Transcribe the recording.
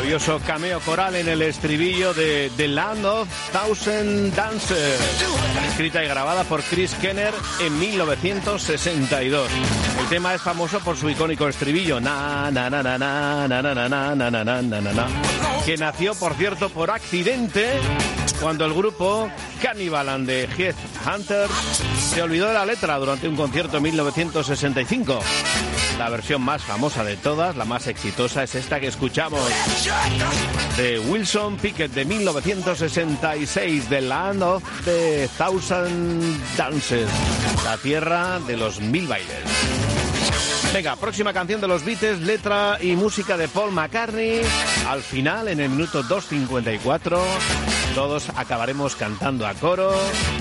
Curioso cameo coral en el estribillo de The Land of Thousand Dancers, escrita y grabada por Chris Kenner en 1962. El tema es famoso por su icónico estribillo, na na na na na na na na na na na na na na, que nació, por cierto, por accidente cuando el grupo Cannibal and the Headhunters se olvidó de la letra durante un concierto en 1965. La versión más famosa de todas, la más exitosa, es esta que escuchamos, de Wilson Pickett, de 1966, The Land of the Thousand Dances, la tierra de los 1000 bailes. Venga, próxima canción de los Beatles, letra y música de Paul McCartney. Al final, en el minuto 2:54, todos acabaremos cantando a coro